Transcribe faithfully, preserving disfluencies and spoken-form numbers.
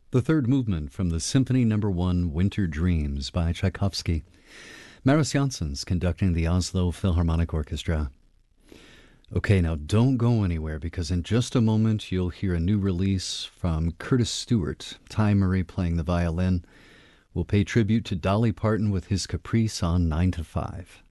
The third movement from the Symphony Number One, Winter Dreams by Tchaikovsky. Maris Janssens conducting the Oslo Philharmonic Orchestra. Okay, now don't go anywhere because in just a moment you'll hear a new release from Curtis Stewart, Ty Murray playing the violin. We'll pay tribute to Dolly Parton with his Caprice on nine to five.